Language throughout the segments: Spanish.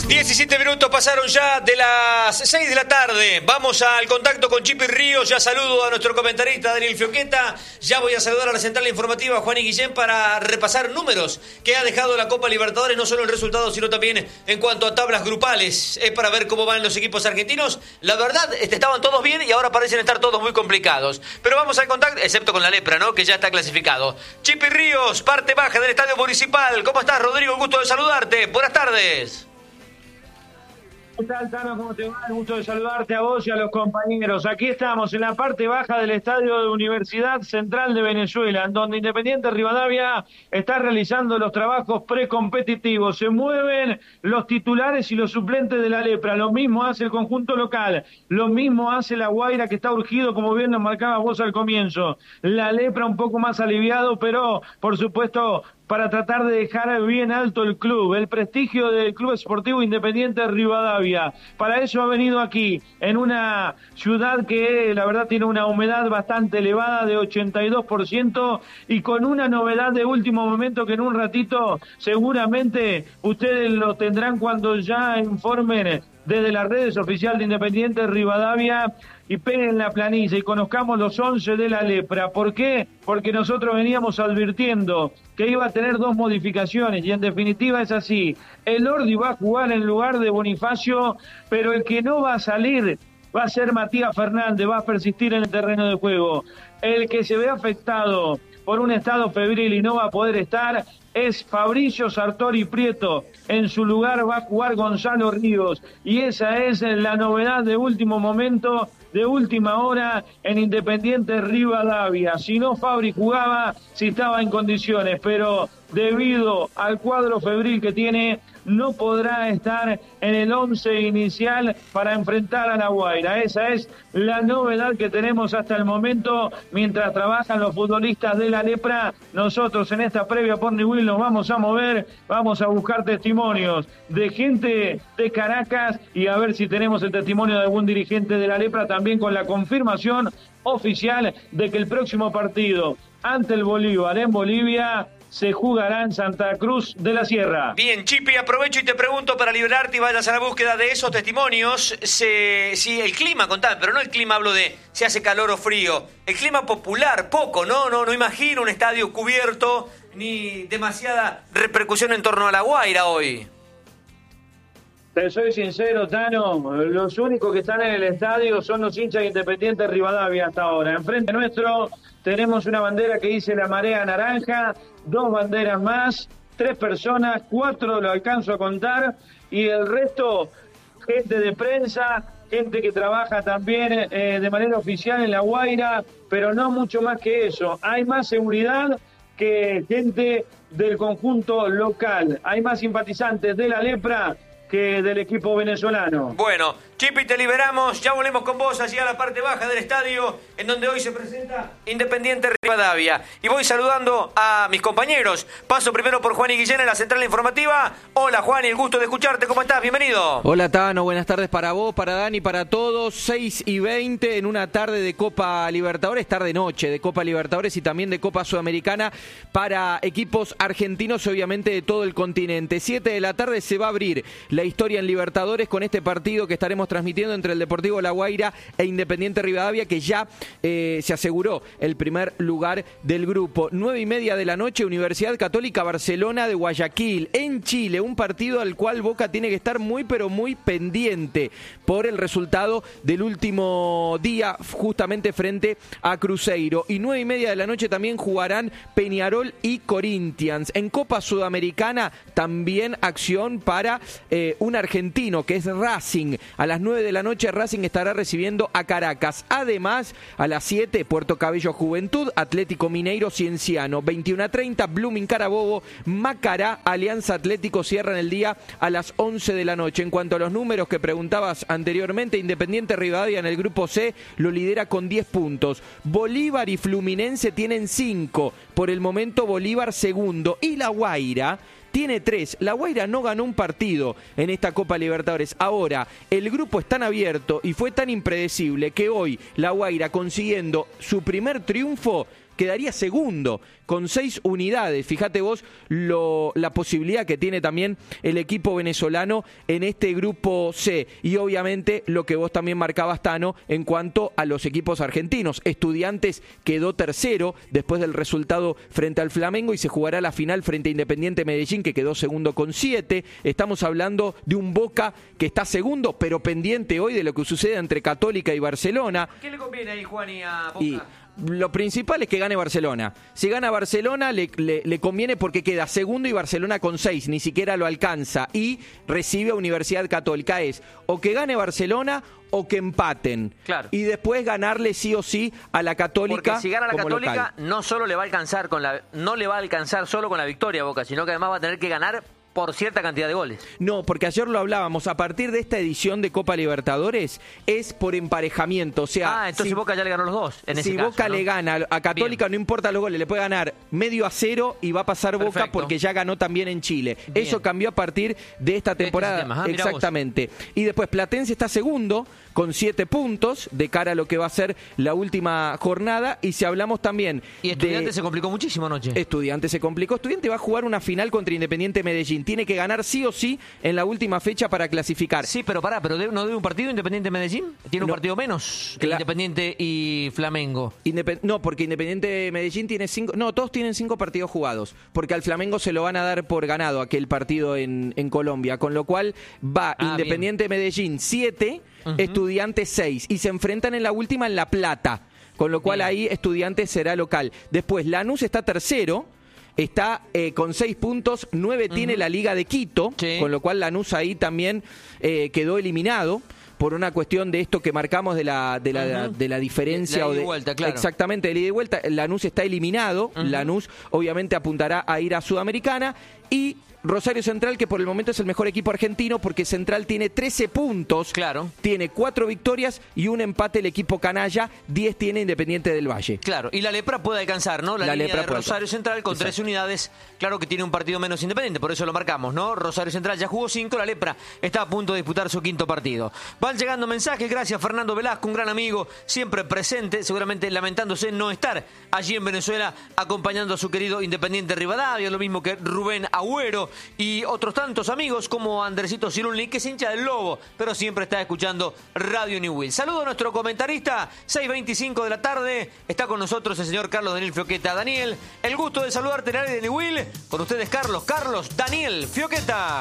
17 minutos pasaron ya de las 6 de la tarde. Vamos al contacto con Chipi Ríos. Ya saludo a nuestro comentarista Daniel Fioqueta. Ya voy a saludar a la central informativa Juan y Guillén para repasar números que ha dejado la Copa Libertadores, no solo en resultados, sino también en cuanto a tablas grupales. Es para ver cómo van los equipos argentinos. La verdad, estaban todos bien y ahora parecen estar todos muy complicados. Pero vamos al contacto, excepto con la Lepra, ¿no? Que ya está clasificado. Chipi Ríos, parte baja del Estadio Municipal. ¿Cómo estás, Rodrigo? Un gusto de saludarte. Buenas tardes. ¿Qué tal, Tano? ¿Cómo te va? Un gusto de saludarte a vos y a los compañeros. Aquí estamos en la parte baja del estadio de Universidad Central de Venezuela, en donde Independiente Rivadavia está realizando los trabajos precompetitivos. Se mueven los titulares y los suplentes de la Lepra. Lo mismo hace el conjunto local. Lo mismo hace la Guaira, que está urgido, como bien nos marcabas vos al comienzo. La Lepra un poco más aliviado, pero por supuesto para tratar de dejar bien alto el club, el prestigio del Club Esportivo Independiente Rivadavia. Para eso ha venido aquí, en una ciudad que la verdad tiene una humedad bastante elevada de 82% y con una novedad de último momento que en un ratito seguramente ustedes lo tendrán cuando ya informen desde las redes oficiales de Independiente Rivadavia y peguen la planilla y conozcamos los 11 de la Lepra. ¿Por qué? Porque nosotros veníamos advirtiendo que iba a tener dos modificaciones y en definitiva es así. El Ordi va a jugar en lugar de Bonifacio, pero el que no va a salir va a ser Matías Fernández, va a persistir en el terreno de juego. El que se ve afectado por un estado febril y no va a poder estar es Fabricio Sartori Prieto. En su lugar va a jugar Gonzalo Ríos. Y esa es la novedad de último momento, de última hora en Independiente Rivadavia. Si no, Fabri jugaba si estaba en condiciones, pero debido al cuadro febril que tiene, no podrá estar en el 11 inicial para enfrentar a la Guaira. Esa es la novedad que tenemos hasta el momento. Mientras trabajan los futbolistas de la Lepra, nosotros en esta previa por Newell nos vamos a mover, vamos a buscar testimonios de gente de Caracas y a ver si tenemos el testimonio de algún dirigente de la Lepra, también con la confirmación oficial de que el próximo partido ante el Bolívar en Bolivia se jugará en Santa Cruz de la Sierra. Bien, Chipi, aprovecho y te pregunto para liberarte y vayas a la búsqueda de esos testimonios. Si el clima, contame, pero no el clima, hablo de si hace calor o frío. El clima popular, poco, no imagino un estadio cubierto ni demasiada repercusión en torno a la Guaira hoy. Te soy sincero, Tano, los únicos que están en el estadio son los hinchas de Independiente Rivadavia hasta ahora. Enfrente nuestro tenemos una bandera que dice la marea naranja, 2 banderas más, 3 personas, 4 lo alcanzo a contar, y el resto, gente de prensa, gente que trabaja también de manera oficial en La Guaira, pero no mucho más que eso. Hay más seguridad que gente del conjunto local, hay más simpatizantes de la Lepra que del equipo venezolano. Bueno, Chipi, te liberamos, ya volvemos con vos allí a la parte baja del estadio, en donde hoy se presenta Independiente Rivadavia. Y voy saludando a mis compañeros. Paso primero por Juan y Guillén en la central informativa. Hola, Juan, y el gusto de escucharte. ¿Cómo estás? Bienvenido. Hola, Tano, buenas tardes para vos, para Dani, para todos. 6:20 en una tarde de Copa Libertadores, tarde-noche de Copa Libertadores y también de Copa Sudamericana para equipos argentinos, obviamente de todo el continente. 7 de la tarde se va a abrir la historia en Libertadores con este partido que estaremos transmitiendo entre el Deportivo La Guaira e Independiente Rivadavia, que ya se aseguró el primer lugar del grupo. 9:30 de la noche, Universidad Católica Barcelona de Guayaquil, en Chile, un partido al cual Boca tiene que estar muy pero muy pendiente por el resultado del último día, justamente frente a Cruzeiro. Y 9:30 de la noche también jugarán Peñarol y Corinthians. En Copa Sudamericana también acción para un argentino que es Racing. A las 9 de la noche Racing estará recibiendo a Caracas. Además, a las 7, Puerto Cabello Juventud, Atlético Mineiro Cienciano. 21:30, Blooming Carabobo, Macará, Alianza Atlético cierran el día a las 11 de la noche. En cuanto a los números que preguntabas anteriormente, Independiente Rivadavia en el grupo C lo lidera con 10 puntos. Bolívar y Fluminense tienen 5. Por el momento Bolívar segundo. Y La Guaira tiene 3. La Guaira no ganó un partido en esta Copa Libertadores. Ahora, el grupo es tan abierto y fue tan impredecible que hoy La Guaira, consiguiendo su primer triunfo, quedaría segundo con 6 unidades. Fíjate vos la posibilidad que tiene también el equipo venezolano en este grupo C. Y obviamente lo que vos también marcabas, Tano, en cuanto a los equipos argentinos. Estudiantes quedó tercero después del resultado frente al Flamengo y se jugará la final frente a Independiente Medellín, que quedó segundo con 7. Estamos hablando de un Boca que está segundo, pero pendiente hoy de lo que sucede entre Católica y Barcelona. ¿Qué le conviene ahí, Juan, y a Boca? Y lo principal es que gane Barcelona. Si gana Barcelona le conviene porque queda segundo y Barcelona con 6, ni siquiera lo alcanza y recibe a Universidad Católica. Es o que gane Barcelona o que empaten. Claro. Y después ganarle sí o sí a la Católica. Porque si gana la Católica local, no solo le va a alcanzar no le va a alcanzar solo con la victoria a Boca, sino que además va a tener que ganar por cierta cantidad de goles. No, porque ayer lo hablábamos, a partir de esta edición de Copa Libertadores es por emparejamiento, o sea... Entonces Boca ya le ganó los dos, en ese si caso, Boca ¿no? le gana a Católica, Bien. no importa los goles, le puede ganar 0-0 y va a pasar Boca Perfecto. porque ya ganó también en Chile. Bien. Eso cambió a partir de esta temporada. sistema. Mirá Exactamente. Y después Platense está segundo con 7 puntos de cara a lo que va a ser la última jornada. Y si hablamos también Y Estudiantes se complicó muchísimo anoche. Estudiantes se complicó. Estudiantes va a jugar una final contra Independiente Medellín. Tiene que ganar sí o sí en la última fecha para clasificar. Sí, pero ¿no debe un partido Independiente Medellín? ¿Tiene un No. partido menos que Independiente y Flamengo? No, porque Independiente Medellín tiene 5... No, todos tienen 5 partidos jugados. Porque al Flamengo se lo van a dar por ganado aquel partido en Colombia. Con lo cual va Independiente Medellín 7, Estudiantes 6. Y se enfrentan en la última en La Plata. Con lo cual ahí Estudiantes será local. Después Lanús está tercero. Está con 6 puntos, 9 tiene la Liga de Quito, con lo cual Lanús ahí también quedó eliminado por una cuestión de esto que marcamos de la diferencia. La ida y vuelta, claro. Exactamente, de la ida y vuelta. Lanús está eliminado, Lanús obviamente apuntará a ir a Sudamericana y... Rosario Central, que por el momento es el mejor equipo argentino porque Central tiene 13 puntos, Claro. tiene 4 victorias y un empate el equipo canalla, 10 tiene Independiente del Valle. Claro, y la Lepra puede alcanzar, ¿no? La línea Lepra de puede Rosario alcanzar. Central con Exacto. 13 unidades, claro que tiene un partido menos Independiente, por eso lo marcamos, ¿no? Rosario Central ya jugó 5, la Lepra está a punto de disputar su 5º partido. Van llegando mensajes, gracias Fernando Velasco, un gran amigo, siempre presente, seguramente lamentándose no estar allí en Venezuela acompañando a su querido Independiente Rivadavia, lo mismo que Rubén Agüero y otros tantos amigos como Andresito Cirulnik, que es hincha del Lobo, pero siempre está escuchando Radio New Will. Saludo a nuestro comentarista, 6:25 de la tarde, está con nosotros el señor Carlos Daniel Fioqueta. Daniel, el gusto de saludarte en el área de New Will. Con ustedes Carlos Daniel Fioqueta.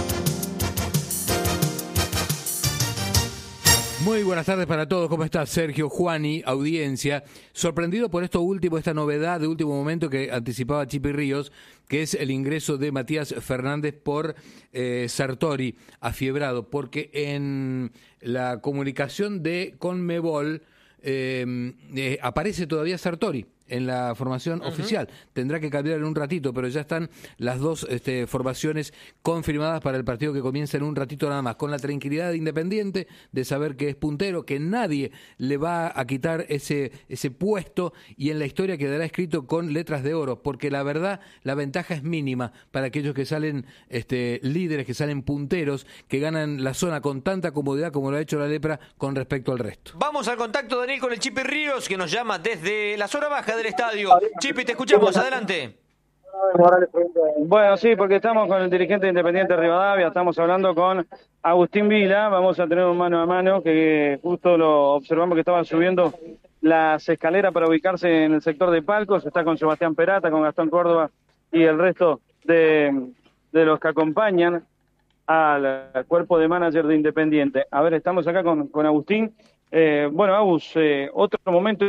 Muy buenas tardes para todos, ¿cómo estás? Sergio, Juani, audiencia. Sorprendido por esto último, esta novedad de último momento que anticipaba Chipi Ríos, que es el ingreso de Matías Fernández por Sartori, afiebrado, porque en la comunicación de Conmebol aparece todavía Sartori en la formación oficial. Tendrá que cambiar en un ratito, pero ya están las dos formaciones confirmadas para el partido que comienza en un ratito nada más, con la tranquilidad de Independiente de saber que es puntero, que nadie le va a quitar ese puesto y en la historia quedará escrito con letras de oro, porque la verdad la ventaja es mínima para aquellos que salen líderes, que salen punteros, que ganan la zona con tanta comodidad como lo ha hecho la Lepra con respecto al resto. Vamos al contacto, Daniel, con el Chipi Ríos, que nos llama desde la zona baja del estadio. Chipi, te escuchamos, adelante. Bueno, sí, porque estamos con el dirigente Independiente Rivadavia, estamos hablando con Agustín Vila, vamos a tener un mano a mano que justo lo observamos que estaban subiendo las escaleras para ubicarse en el sector de palcos, está con Sebastián Perata, con Gastón Córdoba y el resto de los que acompañan al cuerpo de manager de Independiente. A ver, estamos acá con Agustín. Bueno, Agus, otro momento...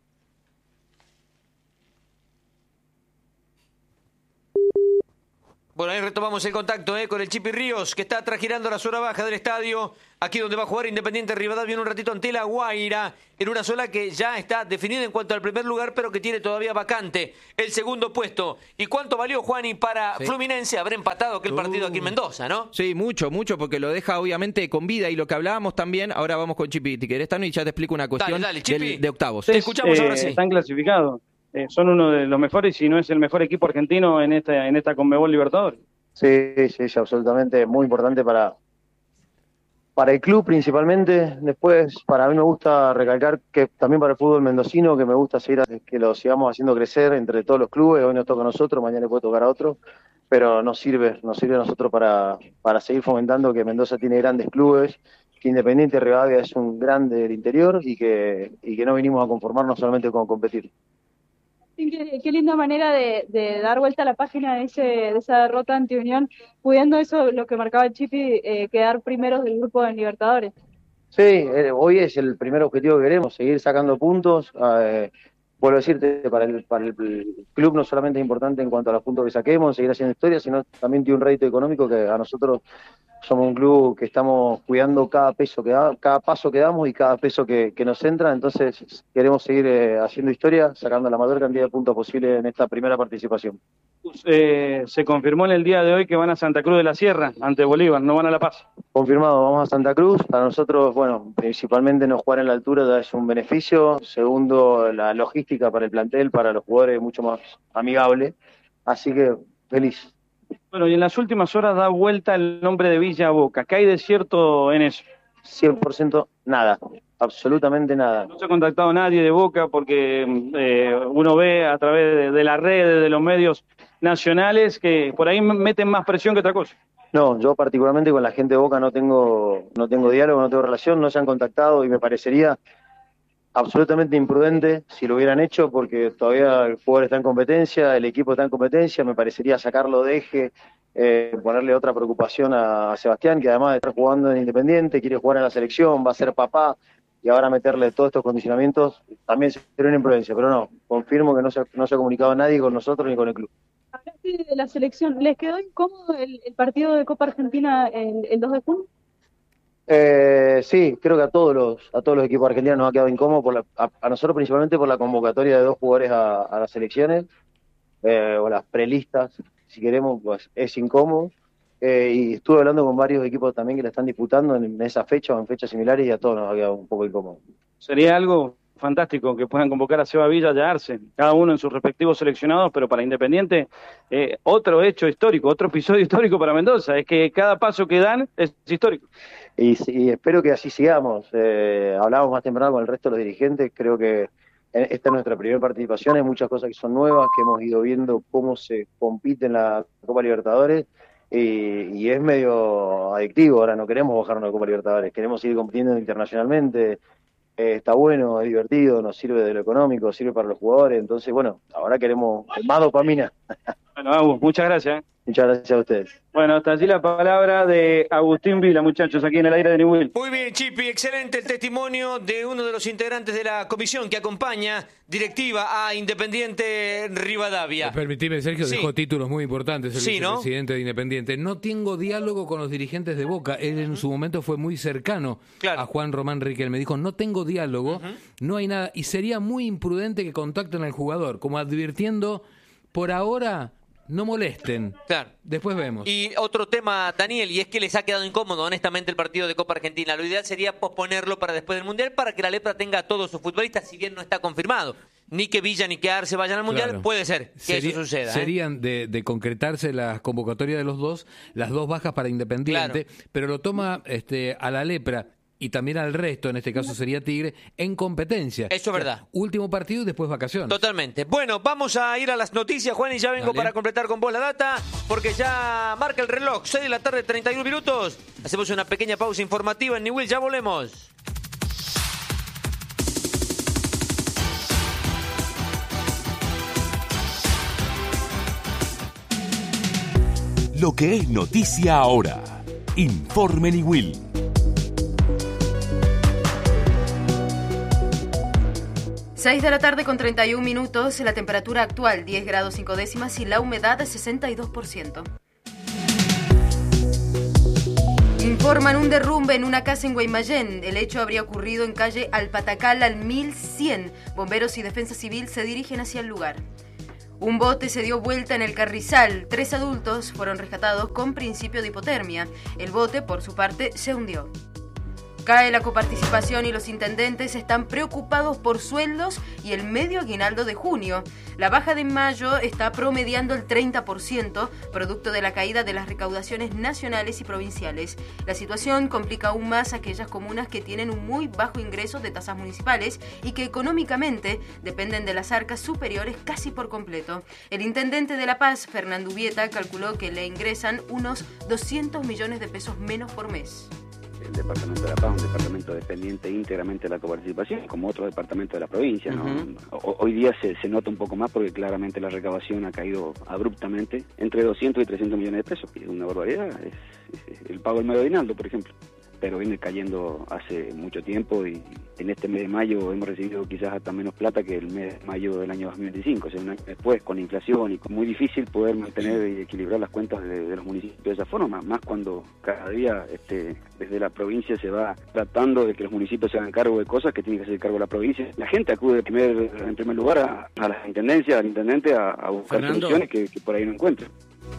Bueno, ahí retomamos el contacto con el Chipi Ríos, que está trasgirando la zona baja del estadio, aquí donde va a jugar Independiente Rivadavia en un ratito ante la Guaira, en una zona que ya está definida en cuanto al primer lugar, pero que tiene todavía vacante el segundo puesto. ¿Y cuánto valió, Juani, para Fluminense haber empatado aquel partido aquí en Mendoza, no? Sí, mucho, porque lo deja obviamente con vida, y lo que hablábamos también, ahora vamos con Chipi, si querés, Tano, y ya te explico una cuestión Dale, Chipi. de octavos. Te escuchamos ahora sí. Están clasificados. Son uno de los mejores, si no es el mejor equipo argentino en esta Conmebol Libertadores. Sí, absolutamente, muy importante para para el club principalmente. Después, para mí me gusta recalcar que también para el fútbol mendocino, que me gusta seguir, que lo sigamos haciendo crecer entre todos los clubes. Hoy nos toca a nosotros, mañana le puede tocar a otro, pero nos sirve a nosotros para seguir fomentando que Mendoza tiene grandes clubes, que Independiente Rivadavia es un grande del interior y que no vinimos a conformarnos solamente con competir. Qué linda manera de dar vuelta a la página de esa derrota ante Unión, pudiendo eso, lo que marcaba el Chipi, quedar primeros del grupo de Libertadores. Sí, hoy es el primer objetivo que queremos, seguir sacando puntos. Vuelvo a decirte, para el club no solamente es importante en cuanto a los puntos que saquemos, seguir haciendo historia, sino también tiene un rédito económico que a nosotros somos un club que estamos cuidando cada paso que damos y cada peso que nos entra. Entonces queremos seguir haciendo historia, sacando la mayor cantidad de puntos posible en esta primera participación. Se confirmó en el día de hoy que van a Santa Cruz de la Sierra ante Bolívar, no van a La Paz. Confirmado, vamos a Santa Cruz. Para nosotros, bueno, principalmente no jugar en la altura ya es un beneficio. Segundo, la logística para el plantel, para los jugadores, mucho más amigable. Así que feliz. Bueno, y en las últimas horas da vuelta el nombre de Villa Boca. ¿Qué hay de cierto en eso? 100% nada, absolutamente nada. No se ha contactado nadie de Boca porque uno ve a través de las redes, de los medios nacionales, que por ahí meten más presión que otra cosa. No, yo particularmente con la gente de Boca no tengo diálogo, no tengo relación, no se han contactado y me parecería absolutamente imprudente si lo hubieran hecho, porque todavía el jugador está en competencia, el equipo está en competencia. Me parecería sacarlo de eje, ponerle otra preocupación a Sebastián, que además de estar jugando en Independiente, quiere jugar en la selección, va a ser papá, y ahora meterle todos estos condicionamientos también sería una imprudencia. Pero no, confirmo que no se ha comunicado nadie con nosotros ni con el club. Hablaste de la selección, ¿les quedó incómodo el partido de Copa Argentina el 2 de junio? Sí, creo que a todos los equipos argentinos nos ha quedado incómodo, a nosotros principalmente por la convocatoria de 2 jugadores a las selecciones, o las prelistas, si queremos, pues es incómodo. Y estuve hablando con varios equipos también que la están disputando en esa fecha o en fechas similares, y a todos nos ha quedado un poco incómodo. Sería algo fantástico que puedan convocar a Seba Villa y a Arce, cada uno en sus respectivos seleccionados, pero para Independiente, otro hecho histórico, otro episodio histórico para Mendoza, es que cada paso que dan es histórico. Y espero que así sigamos. Hablábamos más temprano con el resto de los dirigentes, creo que esta es nuestra primera participación, hay muchas cosas que son nuevas, que hemos ido viendo cómo se compite en la Copa Libertadores, y es medio adictivo. Ahora no queremos bajar una Copa Libertadores, queremos seguir compitiendo internacionalmente. Está bueno, es divertido, nos sirve de lo económico, sirve para los jugadores. Entonces, bueno, ahora queremos más dopamina. Bueno, Agus, muchas gracias. Muchas gracias a ustedes. Bueno, hasta allí la palabra de Agustín Vila, muchachos, aquí en el aire de Newell. Muy bien, Chipi, excelente el testimonio de uno de los integrantes de la comisión que acompaña directiva a Independiente Rivadavia. Permitime, Sergio, Sí. dejó títulos muy importantes el Sí, ¿no? vicepresidente de Independiente. No tengo diálogo con los dirigentes de Boca. Él en su momento fue muy cercano Claro. a Juan Román Riquelme. Me dijo, no tengo diálogo, no hay nada. Y sería muy imprudente que contacten al jugador, como advirtiendo, por ahora no molesten. Claro. Después vemos. Y otro tema, Daniel, y es que les ha quedado incómodo, honestamente, el partido de Copa Argentina. Lo ideal sería posponerlo para después del Mundial, para que la Lepra tenga a todos sus futbolistas, si bien no está confirmado. Ni que Villa ni que Arce vayan al Mundial, Claro. puede ser que eso suceda. Serían de concretarse las convocatorias de los dos, las 2 bajas para Independiente, pero lo toma a la Lepra y también al resto, en este caso sería Tigre, en competencia. Eso es verdad. Último partido y después vacaciones. Totalmente. Bueno, vamos a ir a las noticias, Juan, y ya vengo Dale. para completar con vos la data, porque ya marca el reloj, 6 de la tarde, 31 minutos. Hacemos una pequeña pausa informativa en Newell, ya volvemos. Lo que es noticia ahora. Informe Newell. Seis de la tarde con 31 minutos, la temperatura actual 10 grados 5 décimas y la humedad 62%. Informan un derrumbe en una casa en Guaymallén. El hecho habría ocurrido en calle Alpatacal al 1100. Bomberos y Defensa Civil se dirigen hacia el lugar. Un bote se dio vuelta en el Carrizal. 3 adultos fueron rescatados con principio de hipotermia. El bote, por su parte, se hundió. Cae la coparticipación y los intendentes están preocupados por sueldos y el medio aguinaldo de junio. La baja de mayo está promediando el 30%, producto de la caída de las recaudaciones nacionales y provinciales. La situación complica aún más a aquellas comunas que tienen un muy bajo ingreso de tasas municipales y que económicamente dependen de las arcas superiores casi por completo. El intendente de La Paz, Fernando Ubieta, calculó que le ingresan unos 200 millones de pesos menos por mes. El departamento de La Paz es un departamento dependiente íntegramente de la coparticipación, como otro departamento de la provincia, ¿no? Hoy día se nota un poco más porque claramente la recaudación ha caído abruptamente entre 200 y 300 millones de pesos. Es una barbaridad, es el pago del medio aguinaldo, por ejemplo. Pero viene cayendo hace mucho tiempo y en este mes de mayo hemos recibido quizás hasta menos plata que el mes de mayo del año 2025, o sea, un año después, con inflación y con muy difícil poder mantener y equilibrar las cuentas de los municipios de esa forma, más cuando cada día desde la provincia se va tratando de que los municipios se hagan cargo de cosas que tienen que hacer cargo de la provincia. La gente acude en primer lugar a las intendencias, al intendente, a buscar soluciones que por ahí no encuentran.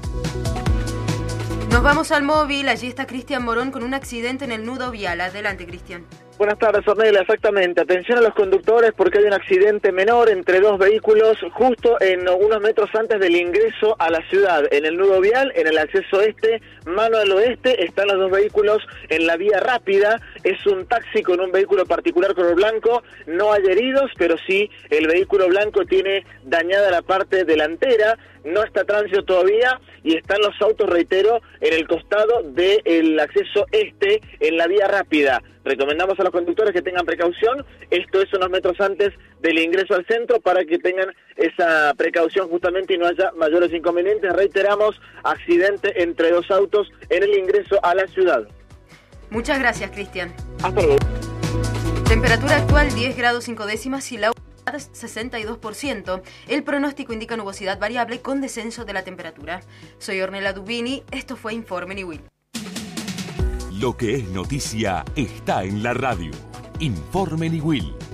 Nos vamos al móvil, allí está Cristian Morón con un accidente en el nudo vial. Adelante, Cristian. Buenas tardes, Ornella, exactamente. Atención a los conductores porque hay un accidente menor entre dos vehículos justo en unos metros antes del ingreso a la ciudad. En el nudo vial, en el acceso este, mano al oeste, están los dos vehículos en la vía rápida. Es un taxi con un vehículo particular color blanco. No hay heridos, pero sí el vehículo blanco tiene dañada la parte delantera. No está tránsito todavía y están los autos, reitero, en el costado del acceso este en la vía rápida. Recomendamos a los conductores que tengan precaución. Esto es unos metros antes del ingreso al centro para que tengan esa precaución justamente y no haya mayores inconvenientes. Reiteramos, accidente entre dos autos en el ingreso a la ciudad. Muchas gracias, Cristian. Hasta luego. Temperatura actual 10 grados 5 décimas y la humedad 62%. El pronóstico indica nubosidad variable con descenso de la temperatura. Soy Ornella Dubini, esto fue Informe Niwil. Lo que es noticia está en la radio. Informe Niwil.